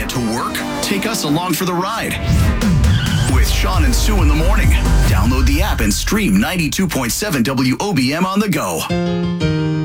it to work? Take us along for the ride. With Sean and Sue in the morning. Download the app and stream 92.7 WOBM on the go.